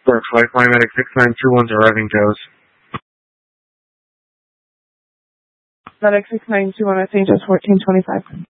Berk Flight Line Medic 6921's arriving Joe's. Medic 6921 at St. Joe's 1425.